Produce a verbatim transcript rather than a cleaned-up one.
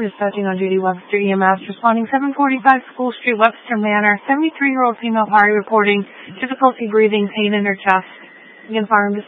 Dispatching on duty, Webster E M S, responding seven forty-five School Street, Webster Manor. seventy-three-year-old female party reporting difficulty breathing, pain in her chest. Again, fire